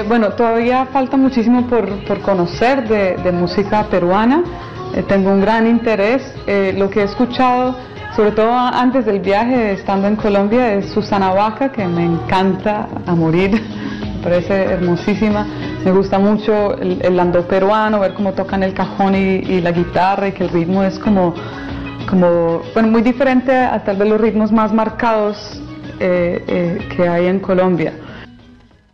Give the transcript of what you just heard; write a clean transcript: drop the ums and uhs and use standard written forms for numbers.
Bueno, todavía falta muchísimo por conocer de música peruana. Tengo un gran interés. Lo que he escuchado, sobre todo antes del viaje, estando en Colombia, es Susana Baca, que me encanta a morir, me parece hermosísima. Me gusta mucho el landó peruano, ver cómo tocan el cajón y la guitarra, y que el ritmo es bueno, muy diferente a tal vez los ritmos más marcados que hay en Colombia.